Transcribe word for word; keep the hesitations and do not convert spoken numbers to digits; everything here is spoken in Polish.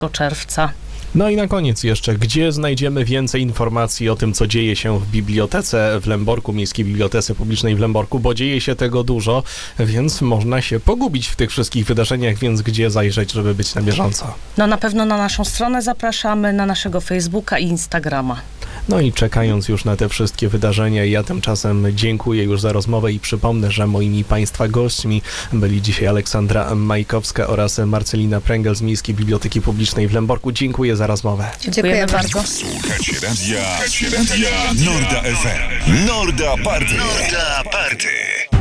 czerwca. No i na koniec jeszcze, gdzie znajdziemy więcej informacji o tym, co dzieje się w bibliotece w Lęborku, Miejskiej Bibliotece Publicznej w Lęborku, bo dzieje się tego dużo, więc można się pogubić w tych wszystkich wydarzeniach, więc gdzie zajrzeć, żeby być na bieżąco? No na pewno na naszą stronę zapraszamy, na naszego Facebooka i Instagrama. No i czekając już na te wszystkie wydarzenia, ja tymczasem dziękuję już za rozmowę i przypomnę, że moimi Państwa gośćmi byli dzisiaj Aleksandra Majkowska oraz Marcelina Pręgel z Miejskiej Biblioteki Publicznej w Lęborku. Dziękuję za rozmowę. Dziękujemy Dziękuję bardzo. Słuchacie radia, radia Norda F M. Norda Party. Norda Party.